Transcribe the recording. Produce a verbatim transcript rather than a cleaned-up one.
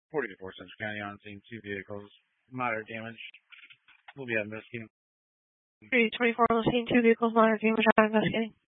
forty-four Central County on scene, two vehicles, moderate damage. We'll be investigating. three twenty-four on the scene, two vehicles, moderate damage, not investigating.